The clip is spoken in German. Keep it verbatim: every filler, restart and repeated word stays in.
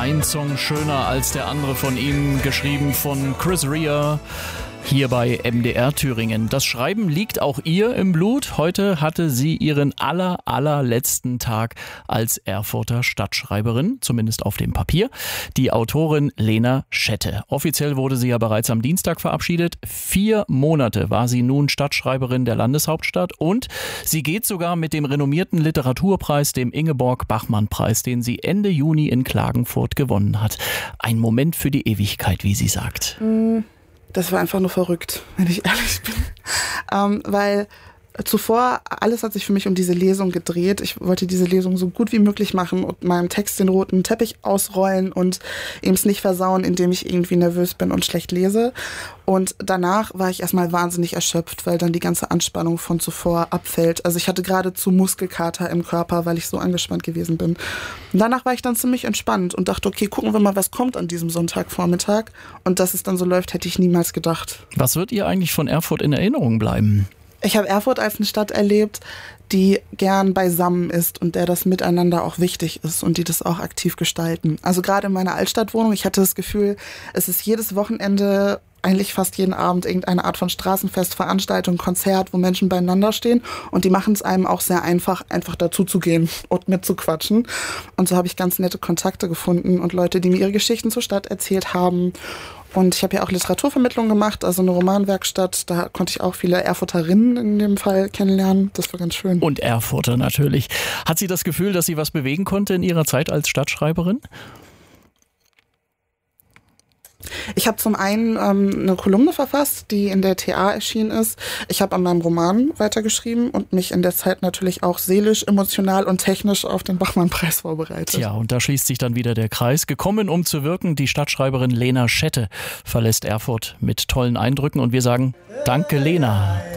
Ein Song schöner als der andere von ihm, geschrieben von Chris Rea. Hier bei M D R Thüringen. Das Schreiben liegt auch ihr im Blut. Heute hatte sie ihren aller, allerletzten Tag als Erfurter Stadtschreiberin, zumindest auf dem Papier. Die Autorin Lena Schette. Offiziell wurde sie ja bereits am Dienstag verabschiedet. Vier Monate war sie nun Stadtschreiberin der Landeshauptstadt und sie geht sogar mit dem renommierten Literaturpreis, dem Ingeborg-Bachmann-Preis, den sie Ende Juni in Klagenfurt gewonnen hat. Ein Moment für die Ewigkeit, wie sie sagt. Mm. Das war einfach nur verrückt, wenn ich ehrlich bin. Ähm, weil zuvor, alles hat sich für mich um diese Lesung gedreht. Ich wollte diese Lesung so gut wie möglich machen und meinem Text den roten Teppich ausrollen und eben es nicht versauen, indem ich irgendwie nervös bin und schlecht lese. Und danach war ich erstmal wahnsinnig erschöpft, weil dann die ganze Anspannung von zuvor abfällt. Also ich hatte geradezu Muskelkater im Körper, weil ich so angespannt gewesen bin. Und danach war ich dann ziemlich entspannt und dachte, okay, gucken wir mal, was kommt an diesem Sonntagvormittag. Und dass es dann so läuft, hätte ich niemals gedacht. Was wird ihr eigentlich von Erfurt in Erinnerung bleiben? Ich habe Erfurt als eine Stadt erlebt, die gern beisammen ist und der das Miteinander auch wichtig ist und die das auch aktiv gestalten. Also gerade in meiner Altstadtwohnung, ich hatte das Gefühl, es ist jedes Wochenende, eigentlich fast jeden Abend irgendeine Art von Straßenfest, Veranstaltung, Konzert, wo Menschen beieinander stehen und die machen es einem auch sehr einfach, einfach dazu zu gehen und mitzuquatschen. Und so habe ich ganz nette Kontakte gefunden und Leute, die mir ihre Geschichten zur Stadt erzählt haben. Und ich habe ja auch Literaturvermittlung gemacht, also eine Romanwerkstatt. Da konnte ich auch viele Erfurterinnen in dem Fall kennenlernen. Das war ganz schön. Und Erfurter natürlich. Hat sie das Gefühl, dass sie was bewegen konnte in ihrer Zeit als Stadtschreiberin? Ich habe zum einen ähm, eine Kolumne verfasst, die in der T A erschienen ist. Ich habe an meinem Roman weitergeschrieben und mich in der Zeit natürlich auch seelisch, emotional und technisch auf den Bachmann-Preis vorbereitet. Tja, und da schließt sich dann wieder der Kreis. Gekommen, um zu wirken, die Stadtschreiberin Lena Schette verlässt Erfurt mit tollen Eindrücken und wir sagen Danke, Lena.